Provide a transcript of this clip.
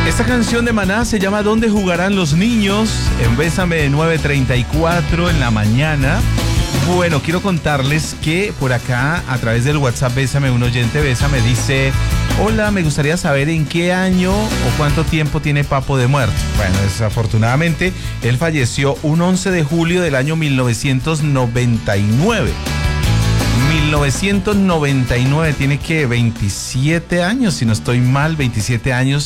Esta canción de Maná se llama ¿Dónde jugarán los niños? En Bésame de 9:34 en la mañana. Bueno, quiero contarles que por acá, a través del WhatsApp Bésame, un oyente Bésame dice: hola, me gustaría saber en qué año o cuánto tiempo tiene Papo de muerto. Bueno, desafortunadamente, él falleció un 11 de julio del año 1999. 1999, tiene que 27 años, si no estoy mal, 27 años